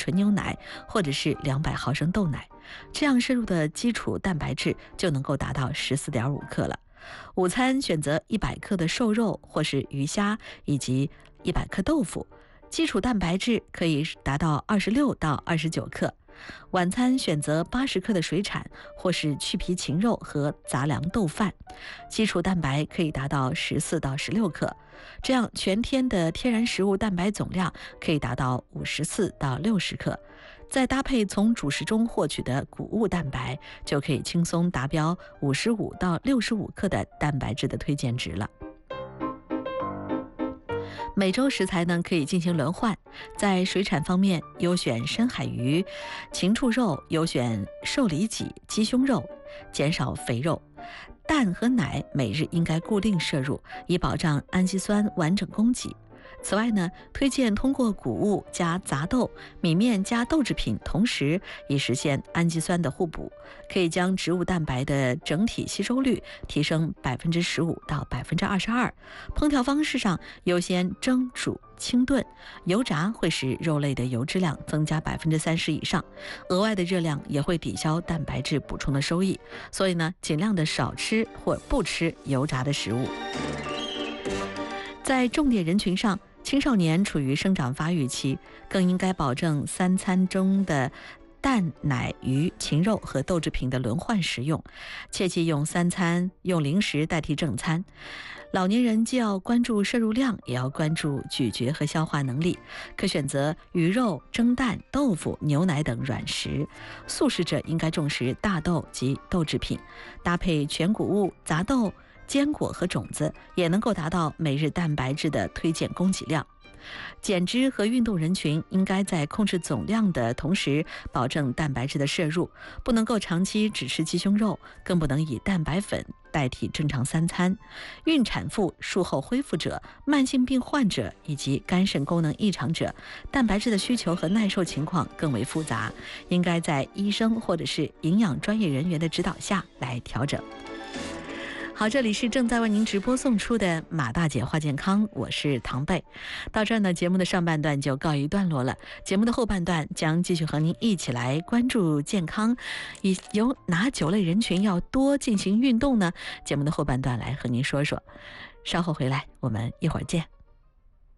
纯牛奶或者是200毫升豆奶，这样摄入的基础蛋白质就能够达到14.5克了。午餐选择100克的瘦肉或是鱼虾以及100克豆腐，基础蛋白质可以达到26到29克。晚餐选择80克的水产或是去皮禽肉和杂粮豆饭，基础蛋白可以达到14到16克，这样全天的天然食物蛋白总量可以达到54到60克。再搭配从主食中获取的谷物蛋白，就可以轻松达标55到65克的蛋白质的推荐值了。每周食材呢可以进行轮换，在水产方面优选深海鱼、禽畜肉，优选瘦里脊、鸡胸肉，减少肥肉。蛋和奶每日应该固定摄入，以保障氨基酸完整供给。此外呢，推荐通过谷物加杂豆、米面加豆制品，同时以实现氨基酸的互补，可以将植物蛋白的整体吸收率提升15%到22%。烹调方式上，优先蒸、煮、清炖，油炸会使肉类的油脂量增加30%以上，额外的热量也会抵消蛋白质补充的收益，所以呢，尽量的少吃或不吃油炸的食物。在重点人群上，青少年处于生长发育期，更应该保证3餐中的蛋、奶、鱼、禽肉和豆制品的轮换食用，切忌用3餐用零食代替正餐。老年人既要关注摄入量，也要关注咀嚼和消化能力，可选择鱼肉、蒸蛋、豆腐、牛奶等软食。素食者应该重视大豆及豆制品，搭配全谷物、杂豆、坚果和种子，也能够达到每日蛋白质的推荐供给量。减脂和运动人群应该在控制总量的同时，保证蛋白质的摄入，不能够长期只吃鸡胸肉，更不能以蛋白粉代替正常3餐。孕产妇、术后恢复者、慢性病患者以及肝肾功能异常者，蛋白质的需求和耐受情况更为复杂，应该在医生或者是营养专业人员的指导下来调整。好，这里是正在为您直播送出的马大姐话健康，我是唐贝。到这儿呢，节目的上半段就告一段落了。节目的后半段将继续和您一起来关注健康，有哪9类人群要多进行运动呢？节目的后半段来和您说说。稍后回来，我们一会儿见。